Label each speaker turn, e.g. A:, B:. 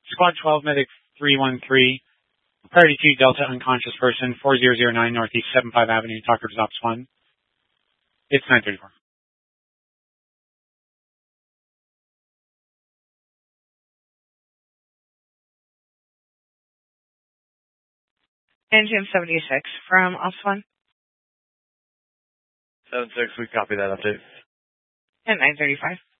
A: Squad 12, Medic 313, Priority 2, Delta, unconscious person, 4009 Northeast 75 Avenue, Talker to Ops 1. It's 934.
B: And Jim 76 from Ops 1.
C: 76, we copy that update.
B: And 935.